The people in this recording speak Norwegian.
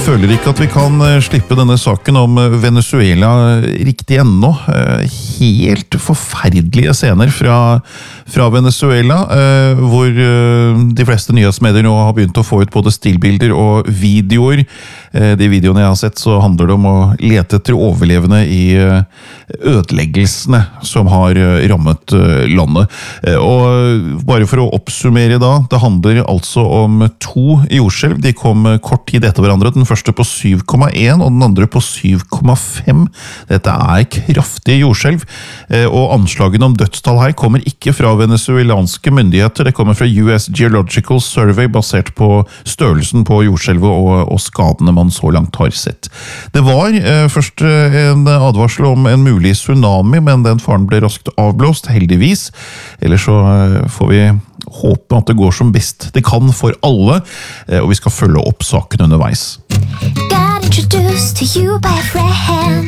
Jeg føler ikke at vi kan slippe denne saken om Venezuela riktig ennå. Helt forferdelige scener fra Venezuela, hvor de fleste nyhetsmedier nå har begynt å få ut både stillbilder og videoer. De videoene jeg har sett, så handler det om å lete etter overlevende i ødeleggelsene som har rammet landet. Og bare for å oppsummere da, det handler altså om 2 jordskjelv. De kom kort tid etter hverandre, den første på 7,1 og den andre på 7,5. Dette er kraftige jordskjelv, og anslagene om dødstall her kommer ikke fra venezuelanske myndigheter, det kommer fra US Geological Survey basert på størrelsen på jordskjelvet og skadene man så langt har sett. Det var først en advarsel om en mulig tsunami, men den faren ble raskt avblåst, heldigvis. Ellers så får vi håpe at det går som best det kan for alle, og vi skal følge opp saken underveis. Got introduced to you by a friend.